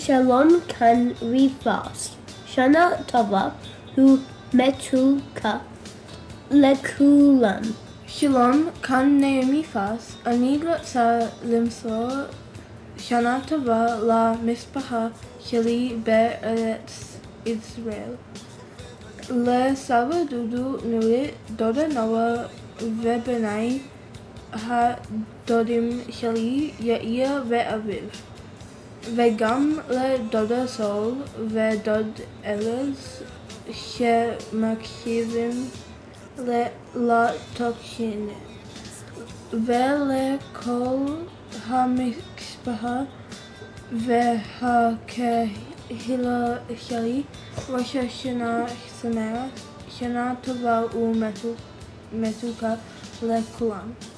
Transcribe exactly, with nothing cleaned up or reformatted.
Shalom kan rifas. Shana tova hu metuka lekulam. Shalom kan ne'emifas. אני רוצה למסור שנה טובה למשפחה שלי בארץ ישראל. לסבא דודו, נורית, דודה נועה ובניי הדודים שלי, יאיר ואביב. וגם לדודה סול ודוד ארז שמקשיבים לתוכנית. ולכל המשפחה והקהילה שלי ראש השנה שמח, שנה טובה ומתוקה לכולם.